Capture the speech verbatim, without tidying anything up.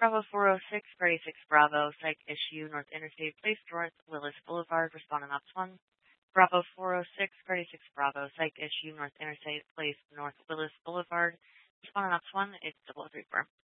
Bravo four oh six, thirty-six Bravo, Psych Issue, North Interstate Place, North Willis Boulevard, responding ops one. Bravo four oh six, thirty-six Bravo, Psych Issue, North Interstate Place, North Willis Boulevard, responding ops one, it's double three four.